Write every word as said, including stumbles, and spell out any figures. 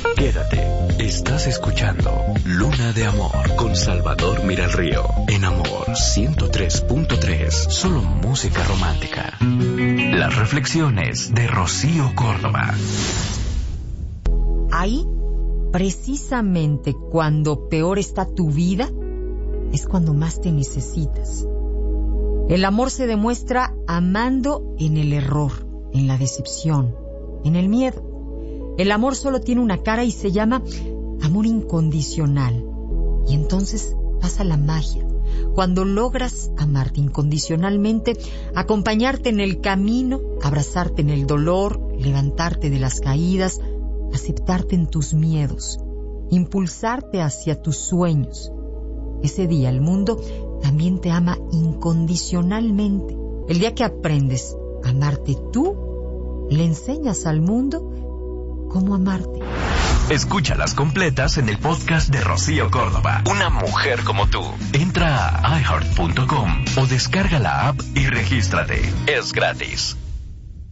Quédate, estás escuchando Luna de Amor con Salvador Miralrío. En Amor ciento tres punto tres, solo música romántica. Las reflexiones de Rocío Córdoba. Ahí, precisamente cuando peor está tu vida, es cuando más te necesitas. El amor se demuestra amando en el error, en la decepción, en el miedo. El amor solo tiene una cara y se llama amor incondicional. Y entonces pasa la magia. Cuando logras amarte incondicionalmente, acompañarte en el camino, abrazarte en el dolor, levantarte de las caídas, aceptarte en tus miedos, impulsarte hacia tus sueños. Ese día el mundo también te ama incondicionalmente. El día que aprendes a amarte tú, le enseñas al mundo cómo amarte. Escúchalas completas en el podcast de Rocío Córdoba. Una mujer como tú. Entra a i heart punto com o descarga la app y regístrate. Es gratis.